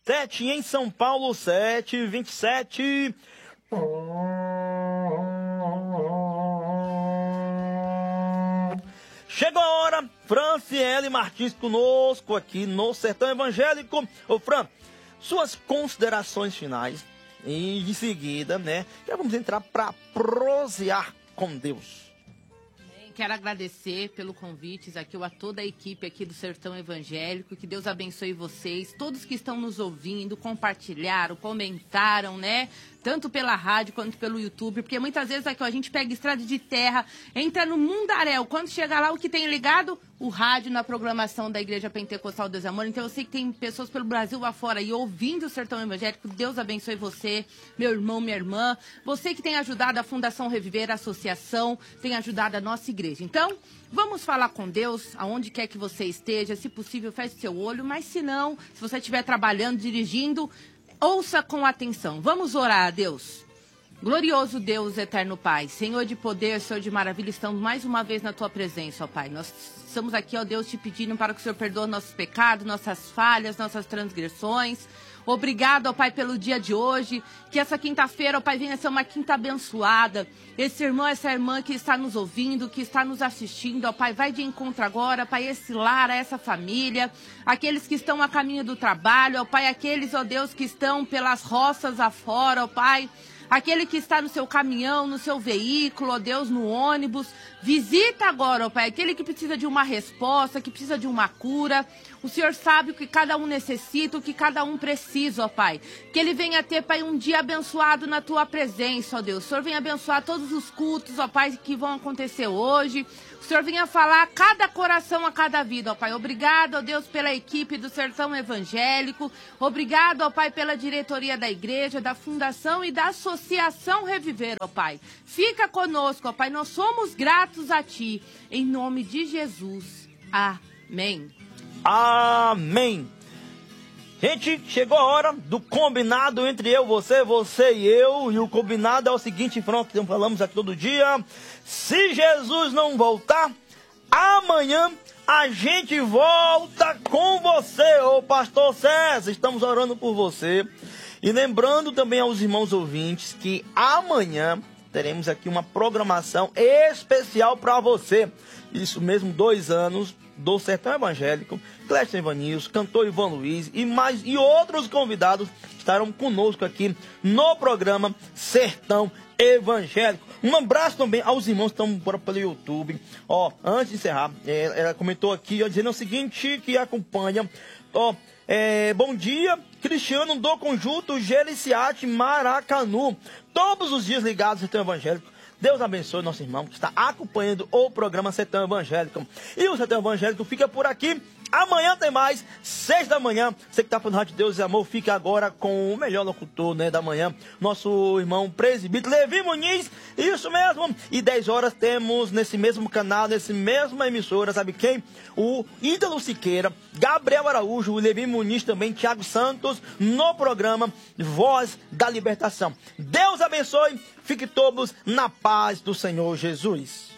7 em São Paulo, 7h27. Chegou a hora, Franciele Martins conosco aqui no Sertão Evangélico. Ô Fran, suas considerações finais e de seguida, né, já vamos entrar para prosear com Deus. Quero agradecer pelo convite aqui a toda a equipe aqui do Sertão Evangélico, que Deus abençoe vocês, todos que estão nos ouvindo, compartilharam, comentaram, né? Tanto pela rádio quanto pelo YouTube, porque muitas vezes aqui a gente pega estrada de terra, entra no mundaréu, quando chega lá o que tem ligado? O rádio na programação da Igreja Pentecostal Deus e Amor. Então eu sei que tem pessoas pelo Brasil afora aí ouvindo o Sertão Evangélico. Deus abençoe você, meu irmão, minha irmã. Você que tem ajudado a Fundação Reviver, a associação, tem ajudado a nossa igreja. Então, vamos falar com Deus, aonde quer que você esteja. Se possível, feche seu olho, mas se não, se você estiver trabalhando, dirigindo, ouça com atenção. Vamos orar a Deus. Glorioso Deus, eterno Pai, Senhor de poder, Senhor de maravilha, estamos mais uma vez na Tua presença, ó Pai. Nós estamos aqui, ó Deus, te pedindo para que o Senhor perdoe nossos pecados, nossas falhas, nossas transgressões. Obrigado, ó Pai, pelo dia de hoje. Que essa quinta-feira, ó Pai, venha ser uma quinta abençoada. Esse irmão, essa irmã que está nos ouvindo, que está nos assistindo, ó Pai, vai de encontro agora, Pai, esse lar, essa família. Aqueles que estão a caminho do trabalho, ó Pai, aqueles, ó Deus, que estão pelas roças afora, ó Pai. Aquele que está no seu caminhão, no seu veículo, ó Deus, no ônibus. Visita agora, ó Pai, aquele que precisa de uma resposta, que precisa de uma cura. O Senhor sabe o que cada um necessita, o que cada um precisa, ó Pai. Que ele venha ter, Pai, um dia abençoado na Tua presença, ó Deus. O Senhor venha abençoar todos os cultos, ó Pai, que vão acontecer hoje. O Senhor venha falar a cada coração, a cada vida, ó Pai. Obrigado, ó Deus, pela equipe do Sertão Evangélico. Obrigado, ó Pai, pela diretoria da igreja, da fundação e da associação Reviver, ó Pai. Fica conosco, ó Pai. Nós somos gratos a Ti. Em nome de Jesus. Amém. Amém. Gente, chegou a hora do combinado entre eu, você e eu. E o combinado é o seguinte, pronto, que falamos aqui todo dia. Se Jesus não voltar, amanhã a gente volta com você, ô pastor César. Estamos orando por você. E lembrando também aos irmãos ouvintes que amanhã teremos aqui uma programação especial para você. Isso mesmo, 2 anos do Sertão Evangélico, Clécio Evanilson, cantor Ivan Luiz e outros convidados estarão conosco aqui no programa Sertão Evangélico. Um abraço também aos irmãos que estão fora pelo YouTube. Ó, antes de encerrar, ela comentou aqui, ó, dizendo o seguinte, que acompanha, ó, bom dia, Cristiano do Conjunto Geliciate Maracanu, todos os dias ligados ao Sertão Evangélico. Deus abençoe nosso irmão que está acompanhando o programa Sertão Evangélico. E o Sertão Evangélico fica por aqui. Amanhã tem mais, 6 da manhã. Você que está falando Rádio Deus e Amor, fica agora com o melhor locutor, né, da manhã, nosso irmão presbítero Levi Muniz. Isso mesmo. E 10 horas temos nesse mesmo canal, nessa mesma emissora, sabe quem? O Ítalo Siqueira, Gabriel Araújo, o Levi Muniz também, Thiago Santos, no programa Voz da Libertação. Deus abençoe. Fique todos na paz do Senhor Jesus.